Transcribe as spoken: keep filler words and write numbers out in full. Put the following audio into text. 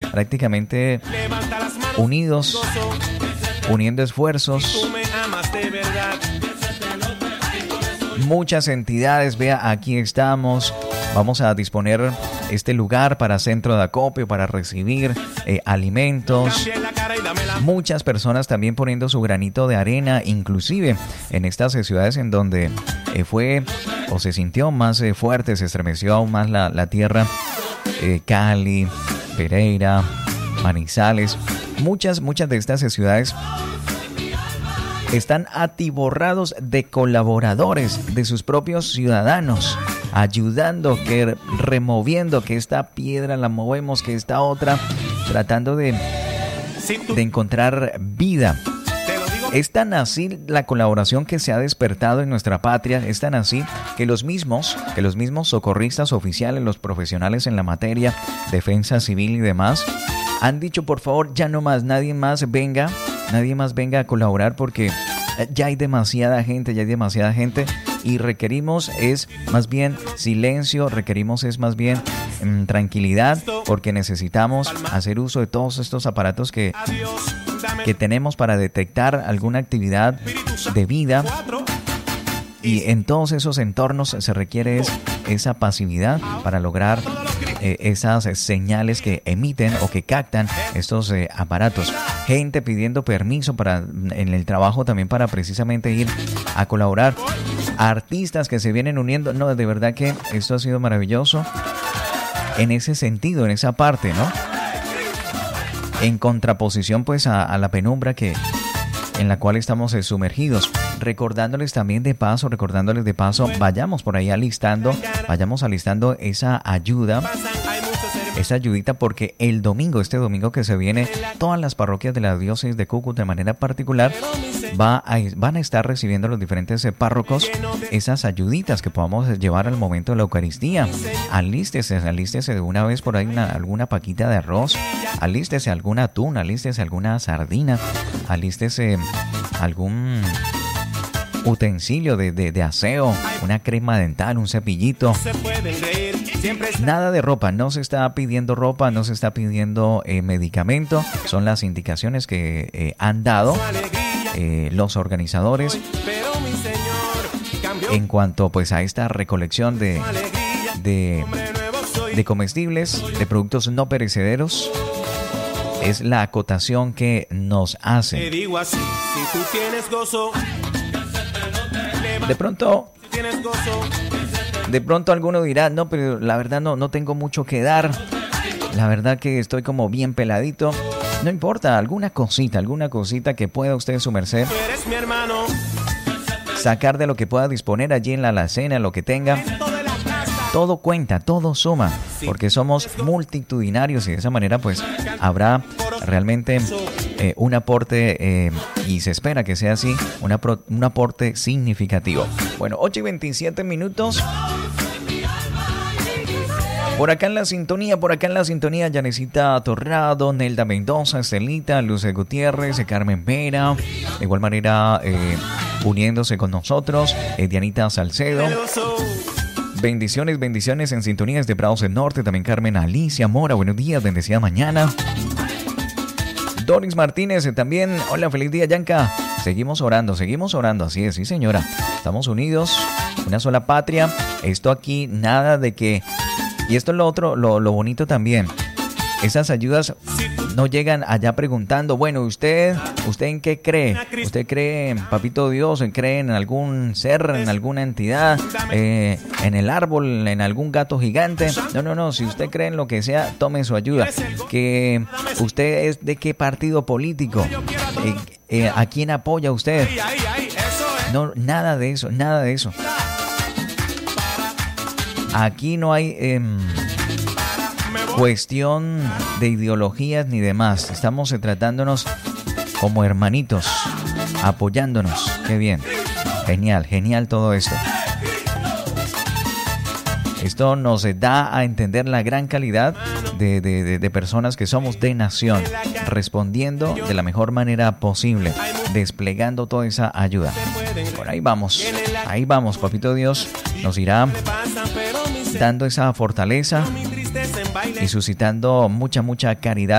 prácticamente unidos, uniendo esfuerzos. Muchas entidades, vea, aquí estamos. Vamos a disponer este lugar para centro de acopio, para recibir eh, alimentos. Muchas personas también poniendo su granito de arena, inclusive en estas ciudades en donde eh, fue o se sintió más eh, fuerte, se estremeció aún más la, la tierra. Eh, Cali, Pereira, Manizales. Muchas, muchas de estas ciudades están atiborrados de colaboradores, de sus propios ciudadanos, ayudando, que removiendo, que esta piedra la movemos, que esta otra, tratando de, de encontrar vida. Es tan así la colaboración que se ha despertado en nuestra patria, es tan así que los mismos, que los mismos socorristas oficiales, los profesionales en la materia, defensa civil y demás, han dicho, por favor, ya no más, nadie más venga, nadie más venga a colaborar porque ya hay demasiada gente, ya hay demasiada gente y requerimos es más bien silencio, requerimos es más bien mmm, tranquilidad, porque necesitamos hacer uso de todos estos aparatos que, que tenemos para detectar alguna actividad de vida. Y en todos esos entornos se requiere es esa pasividad para lograr eh, esas señales que emiten o que captan estos eh, aparatos. Gente pidiendo permiso para en el trabajo también para precisamente ir a colaborar. Artistas que se vienen uniendo. No, de verdad que esto ha sido maravilloso en ese sentido, en esa parte, ¿no? En contraposición pues a, a la penumbra que en la cual estamos eh, sumergidos. Recordándoles también de paso, recordándoles de paso, vayamos por ahí alistando, vayamos alistando esa ayuda, esa ayudita, porque el domingo, este domingo que se viene, todas las parroquias de la diócesis de Cúcuta de manera particular va a, van a estar recibiendo los diferentes eh, párrocos esas ayuditas que podamos llevar al momento de la Eucaristía. Alístese, alístese de una vez por ahí una, alguna paquita de arroz, alístese algún atún, alístese alguna sardina, alístese algún utensilio de, de, de aseo, una crema dental, un cepillito. Nada de ropa, no se está pidiendo ropa, no se está pidiendo eh, medicamento. Son las indicaciones que eh, han dado eh, los organizadores en cuanto pues a esta recolección de, de, de comestibles, de productos no perecederos. Es la acotación que nos hacen. De pronto, de pronto alguno dirá, no, pero la verdad no, no tengo mucho que dar. La verdad que estoy como bien peladito. No importa, alguna cosita, alguna cosita que pueda usted, su merced, sacar de lo que pueda disponer allí en la alacena, lo que tenga. Todo cuenta, todo suma, porque somos multitudinarios y de esa manera pues habrá realmente eh, un aporte eh, y se espera que sea así, una pro, un aporte significativo. Bueno, ocho y veintisiete minutos. Por acá en la sintonía, por acá en la sintonía, Yanecita Torrado, Nelda Mendoza, Estelita, Luce Gutiérrez, Carmen Vera, de igual manera eh, uniéndose con nosotros, eh, Dianita Salcedo. Bendiciones, bendiciones en sintonías de Prados del Norte. También Carmen Alicia Mora, buenos días, bendecida mañana. Doris Martínez también, hola, feliz día, Yanka. Seguimos orando, seguimos orando, así es, sí señora. Estamos unidos, una sola patria. Esto aquí, nada de que... Y esto es lo otro, lo, lo bonito también. Esas ayudas no llegan allá preguntando, bueno, ¿usted usted en qué cree? ¿Usted cree en Papito Dios? ¿Cree en algún ser, en alguna entidad? Eh, ¿En el árbol? ¿En algún gato gigante? No, no, no. Si usted cree en lo que sea, tome su ayuda. ¿Que usted es de qué partido político? Eh, eh, ¿A quién apoya usted? No, nada de eso, nada de eso. Aquí no hay... Eh, cuestión de ideologías ni demás. Estamos tratándonos como hermanitos, apoyándonos. Qué bien. Genial, genial todo esto. Esto nos da a entender la gran calidad de, de, de, de personas que somos de nación, respondiendo de la mejor manera posible, desplegando toda esa ayuda. Por ahí vamos, ahí vamos, Papito Dios nos irá dando esa fortaleza y suscitando mucha, mucha caridad